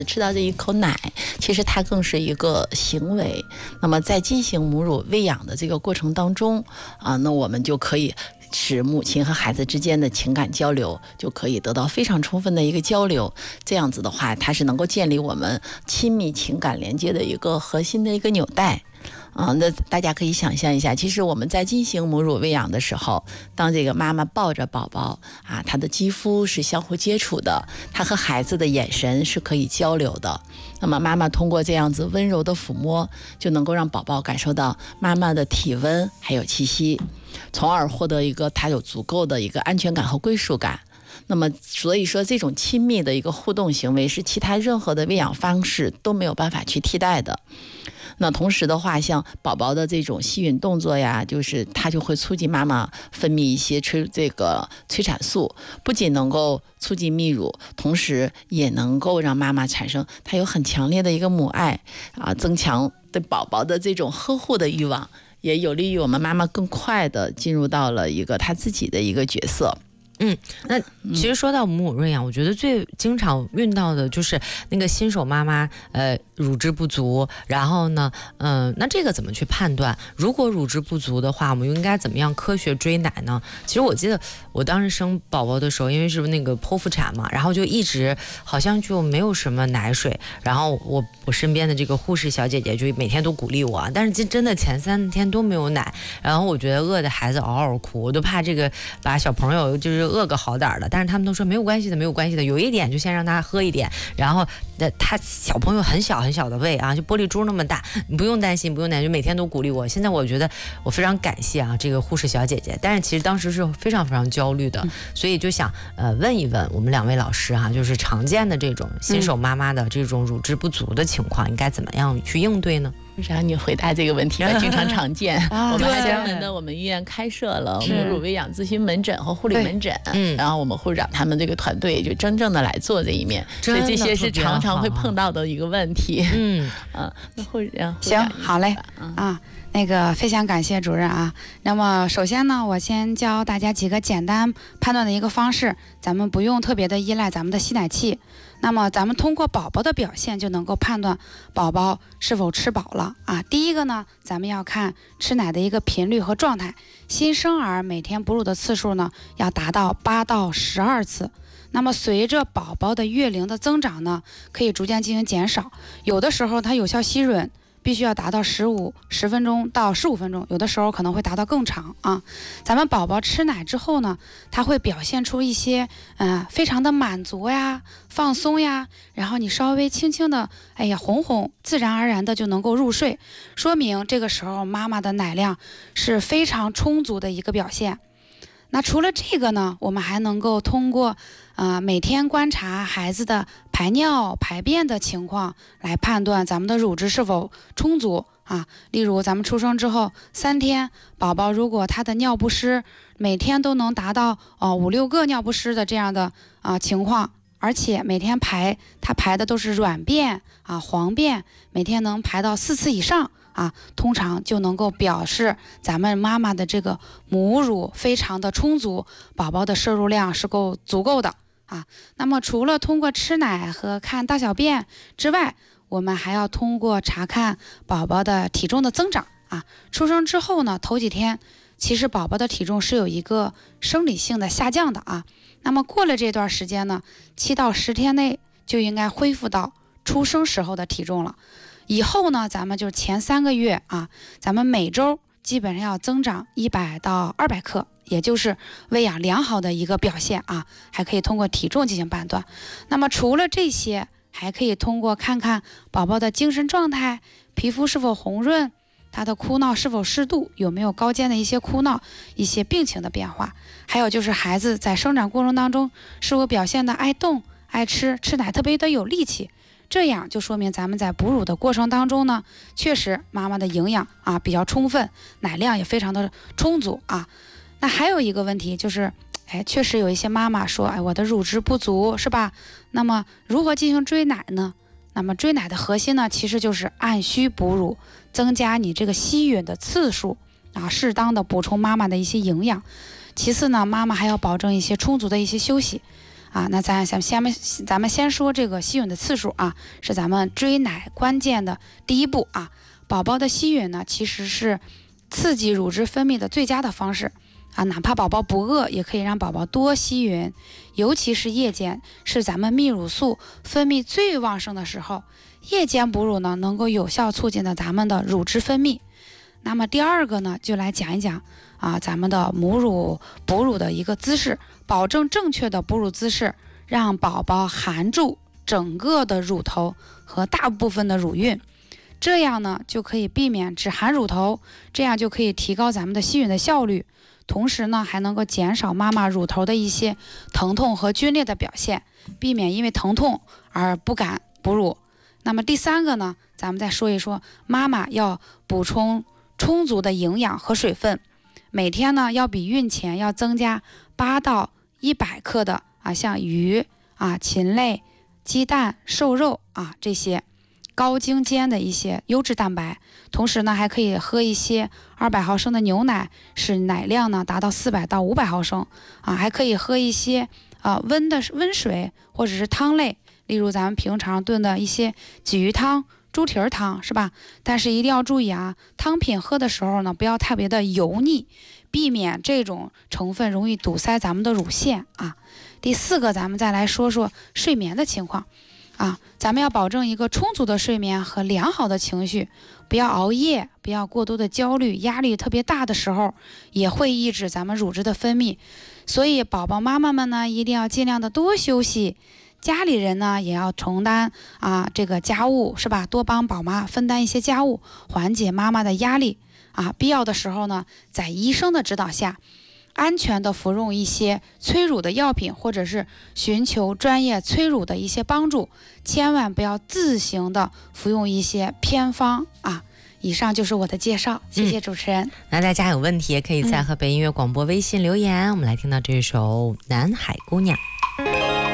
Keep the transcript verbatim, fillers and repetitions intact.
吃到这一口奶，其实它更是一个行为。那么在进行母乳喂养的这个过程当中啊，那我们就可以使母亲和孩子之间的情感交流就可以得到非常充分的一个交流。这样子的话，它是能够建立我们亲密情感连接的一个核心的一个纽带。啊，那大家可以想象一下，其实我们在进行母乳喂养的时候，当这个妈妈抱着宝宝啊，她的肌肤是相互接触的，她和孩子的眼神是可以交流的。那么妈妈通过这样子温柔的抚摸，就能够让宝宝感受到妈妈的体温还有气息，从而获得一个他有足够的一个安全感和归属感。那么所以说，这种亲密的一个互动行为是其他任何的喂养方式都没有办法去替代的。那同时的话，像宝宝的这种吸吮动作呀，就是它就会促进妈妈分泌一些催这个催产素，不仅能够促进泌乳，同时也能够让妈妈产生她有很强烈的一个母爱啊，增强对宝宝的这种呵护的欲望，也有利于我们妈妈更快的进入到了一个她自己的一个角色。 嗯，那其实说到母乳喂养，我觉得最经常遇到的就是那个新手妈妈，呃，乳汁不足，然后呢，嗯、呃，那这个怎么去判断？如果乳汁不足的话，我们应该怎么样科学追奶呢？其实我记得我当时生宝宝的时候，因为是那个剖腹产嘛，然后就一直好像就没有什么奶水，然后我我身边的这个护士小姐姐就每天都鼓励我，但是真的前三天都没有奶，然后我觉得饿的孩子嗷嗷哭，我都怕这个把小朋友就是饿个好点的，但是他们都说没有关系的，没有关系的，有一点就先让他喝一点，然后他小朋友很小很小的胃啊，就玻璃珠那么大，你不用担心，不用担心，就每天都鼓励我。现在我觉得我非常感谢啊这个护士小姐姐，但是其实当时是非常非常焦虑的，所以就想呃问一问我们两位老师哈、啊，就是常见的这种新手妈妈的这种乳汁不足的情况，应该怎么样去应对呢？ 让你回答这个问题吧，经常常见。 啊、 我们还专门的，我们医院开设了母乳喂养咨询门诊和护理门诊，嗯，然后我们护士长他们这个团队就真正的来做这一面，所以这些是常常会碰到的一个问题。 嗯啊，那护士长行，好嘞啊。那个非常感谢主任啊。那么首先呢，我先教大家几个简单判断的一个方式，咱们不用特别的依赖咱们的吸奶器。那么咱们通过宝宝的表现就能够判断宝宝是否吃饱了啊。第一个呢，咱们要看吃奶的一个频率和状态。新生儿每天哺乳的次数呢，要达到八到十二次。那么随着宝宝的月龄的增长呢，可以逐渐进行减少。有的时候它有效吸吮必须要达到十五十分钟到十五分钟，有的时候可能会达到更长啊。咱们宝宝吃奶之后呢，他会表现出一些呃非常的满足呀、放松呀，然后你稍微轻轻的哎呀哄哄，自然而然的就能够入睡，说明这个时候妈妈的奶量是非常充足的一个表现。那除了这个呢，我们还能够通过呃每天观察孩子的排尿排便的情况来判断咱们的乳汁是否充足啊。例如咱们出生之后三天，宝宝如果他的尿不湿每天都能达到呃五六个尿不湿的这样的啊、呃、情况，而且每天排他排的都是软便啊黄便，每天能排到四次以上啊，通常就能够表示咱们妈妈的这个母乳非常的充足，宝宝的摄入量是够足够的啊。那么除了通过吃奶和看大小便之外，我们还要通过查看宝宝的体重的增长啊。出生之后呢，头几天其实宝宝的体重是有一个生理性的下降的啊。那么过了这段时间呢，七到十天内就应该恢复到出生时候的体重了。以后呢，咱们就前三个月啊，咱们每周基本上要增长一百到二百克，也就是喂养良好的一个表现啊。还可以通过体重进行判断。那么除了这些，还可以通过看看宝宝的精神状态、皮肤是否红润、他的哭闹是否适度，有没有高间的一些哭闹、一些病情的变化，还有就是孩子在生长过程当中是否表现的爱动、爱吃，吃奶特别的有力气。这样就说明咱们在哺乳的过程当中呢，确实妈妈的营养啊比较充分，奶量也非常的充足啊。那还有一个问题就是，哎，确实有一些妈妈说，哎，我的乳汁不足，是吧？那么如何进行追奶呢？那么追奶的核心呢，其实就是按需哺乳，增加你这个吸吮的次数啊，适当的补充妈妈的一些营养。其次呢，妈妈还要保证一些充足的一些休息。 啊。那咱咱先们咱们先说这个吸吮的次数啊，是咱们追奶关键的第一步啊。宝宝的吸吮呢，其实是刺激乳汁分泌的最佳的方式啊。哪怕宝宝不饿，也可以让宝宝多吸吮，尤其是夜间，是咱们泌乳素分泌最旺盛的时候。夜间哺乳呢，能够有效促进的咱们的乳汁分泌。那么第二个呢，就来讲一讲啊，咱们的母乳哺乳的一个姿势，保证正确的哺乳姿势，让宝宝含住整个的乳头和大部分的乳晕，这样呢就可以避免只含乳头，这样就可以提高咱们的吸吮的效率，同时呢还能够减少妈妈乳头的一些疼痛和皲裂的表现，避免因为疼痛而不敢哺乳。那么第三个呢，咱们再说一说，妈妈要补充充足的营养和水分，每天呢要比孕前要增加八到一百克的啊，像鱼啊、禽类、鸡蛋、瘦肉啊这些高精尖的一些优质蛋白，同时呢还可以喝一些二百毫升的牛奶，使奶量呢达到四百到五百毫升啊，还可以喝一些啊温的温水或者是汤类。例如咱们平常炖的一些鲫鱼汤、猪蹄儿汤，是吧？但是一定要注意啊，汤品喝的时候呢，不要特别的油腻，避免这种成分容易堵塞咱们的乳腺啊。第四个，咱们再来说说睡眠的情况啊，咱们要保证一个充足的睡眠和良好的情绪，不要熬夜，不要过多的焦虑，压力特别大的时候也会抑制咱们乳汁的分泌。所以宝宝妈妈们呢，一定要尽量的多休息。家里人呢也要承担啊这个家务，是吧？多帮宝妈分担一些家务，缓解妈妈的压力啊。必要的时候呢，在医生的指导下，安全的服用一些催乳的药品，或者是寻求专业催乳的一些帮助，千万不要自行的服用一些偏方啊。以上就是我的介绍，谢谢主持人。嗯、 那大家有问题也可以在河北音乐广播微信留言、嗯、我们来听到这首《南海姑娘》。